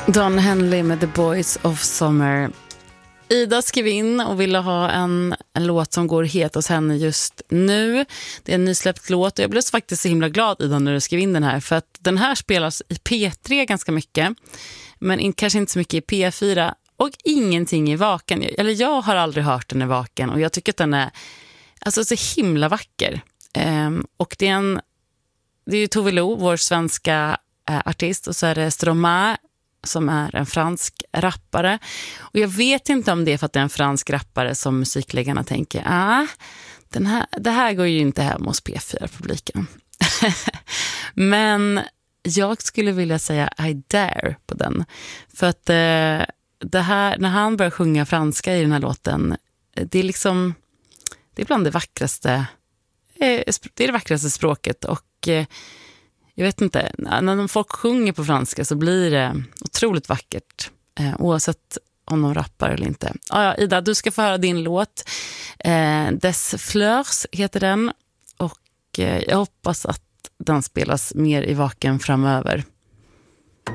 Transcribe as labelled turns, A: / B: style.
A: Don Henley med The Boys of Summer. Ida skrev in och ville ha en låt som går het hos henne just nu. Det är en nysläppt låt och jag blev faktiskt så himla glad, Ida, när du skrev in den här. För att den här spelas i P3 ganska mycket, men kanske inte så mycket i P4 och ingenting i Vaken. Eller jag har aldrig hört den i Vaken och jag tycker att den är alltså så himla vacker. Och det är ju Tove Lo, vår svenska artist, och så är det Stromae som är en fransk rappare. Och jag vet inte om det är för att det är en fransk rappare som musikläggarna tänker, det här går ju inte hem hos P4-publiken. Men jag skulle vilja säga I dare på den. För att det här, när han börjar sjunga franska i den här låten, det är liksom, det är bland det vackraste, det är det vackraste språket. Och jag vet inte, när folk sjunger på franska så blir det otroligt vackert, oavsett om de rappar eller inte. Ja, Ida, du ska få höra din låt. Des Fleurs heter den, och jag hoppas att den spelas mer i Vaken framöver.